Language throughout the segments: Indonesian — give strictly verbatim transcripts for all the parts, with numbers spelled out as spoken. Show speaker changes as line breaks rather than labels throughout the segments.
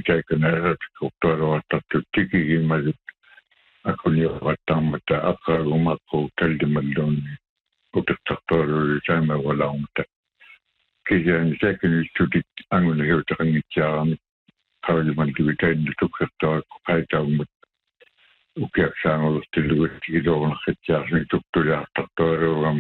itaikana tuktoa tattu tiki mali akuni watamata akarumakko taldimalloni utaktoa sama wala umta kiyan second tuti anguna hewtakangichaami kawliman divitain tuktoa kaita umut ukiaksaango tiluwitigidoon khitjaasni tuktoa tattoa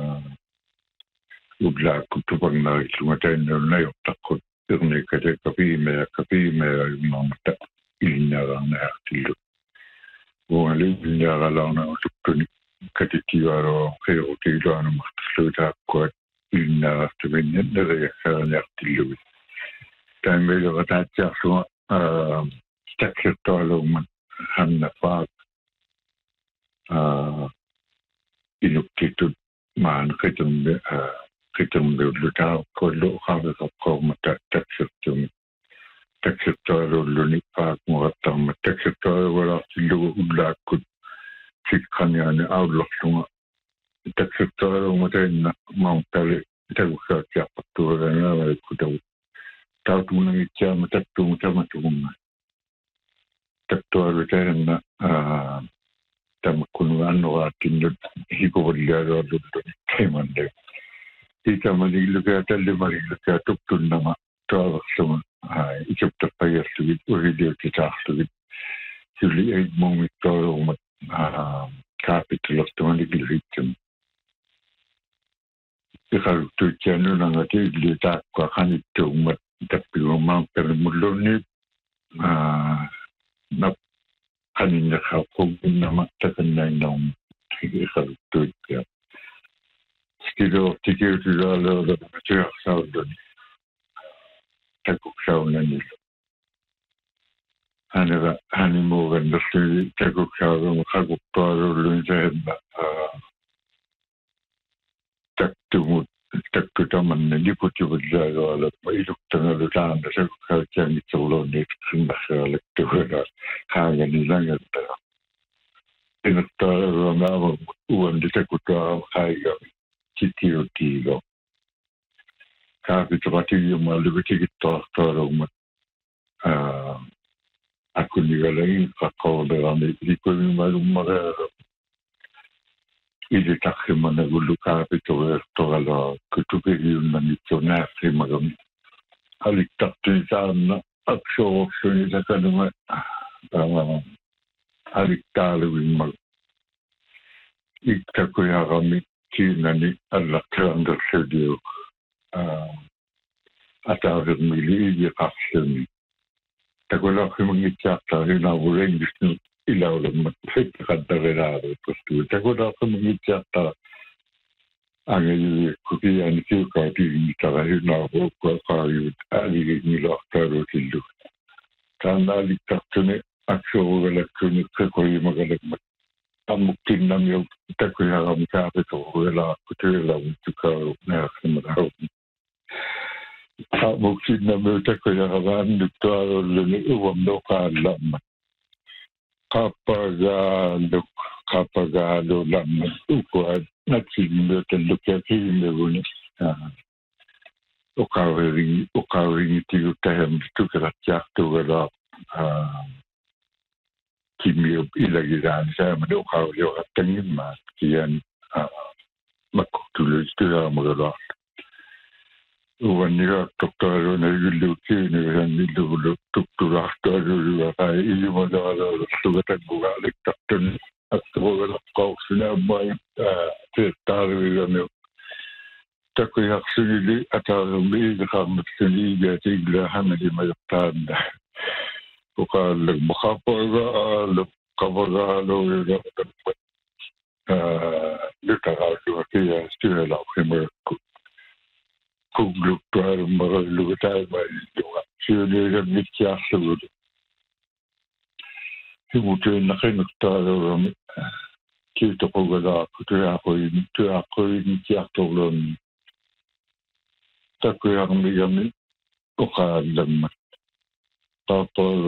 ubla kutupangna ilmatain nayottakko irni kate kapime kapime mamata ilnarana artilu wali ilnaralana tukkuni kate tiwaro khayro tilana mahtasluta kwat ilnarastubinne nare khana artilu tamelo gatacha so stakirtalo man hanna faat inuktitud man khitumbe khitumbe luta kollo khabe kopkomata taksirtum taksirtalo luni faat murattam taksirtalo wala tilu ulakut tikkanyane awloksunga taksirtalo mutaina mauntale tagusa chapattura na kudaw tautuna ichama tattu mutamatuma tattu tena tamakunu anno atindu hikobolliaro duddu temande ita maniluka talle maniluka tuktunama tawaksuma ikapta payartu video kitahtu suli eight moment toro mat capital of twenty victim ikal tu chanu nangati lita kwa kanito mat tapi umang permuloni na kanina kapag na matakanay ng ikal ya skido tikir tilalo da tiyak saudon takuk sauna nila hanira hanimo ganda si takuk saudon makaguk toro lunsa taktumut takutaman na liputi budlaga wala mailuk tangalutan da takuk saudon itulon ni sinbasa lektuhera kaya nilang ito pinagtaro na uwan di takuta kaya tiro-tiro. Kapit pati yung malibigit toro mat ako nigalay kakola hindi ko yung malumara ilitakhi managulu kapit o toro kutupig yung nanito na si magam haliktak tinsan na aksyo aksyo nila ka naman haliktalo yung mag ikta ko yung kami kinani alakran da studio atawag mili yakasyon tagola ko mangitata na wuring gusto ilaw lang matfit kadarelado posto tagola ko mangitata ang yung kukiyan siyo ka di tarahin na ko ka yung aligid nila taro silo kana aliktakto ni aksyo galakto ko yung magalagmat mungkin namin kita kuya kami sabi ko wala kuya lang tukaw na kamaraw mungkin namin kita kuya kami dito luni uwam do kalam kapag ano kapag ano lang upuan nagsimba talukya kimero ni ukawering ukawering itiyo tayo dito karatyak to wala kimi ilagiran sa mado kayo at tangin ma kiyan makutuloy sila magala uwan nila tuktaro na yuluki nila nilo tuktura taro nila kaya ili madala sugatan bugalik taktan at wala kaw sinabay taro nila nyo takoyak sunili at ang biig kamat sunili at iglahan na di mayaktan ukalag makapaga kapaga lo yung literal kaya sila kimer kugluk tuar mga lugatay may lugat sila yung mitya sugod himutin na kinagtaro rami kita ko gala kutuya ko yung tuya ko yung mitya tulon takoy ang miyami ukalag tapos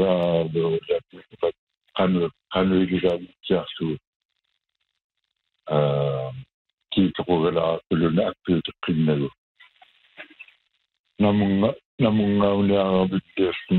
ano ano iligang siyasu kita ko wala tulo na akil kinalo namung namung nga unya bigdes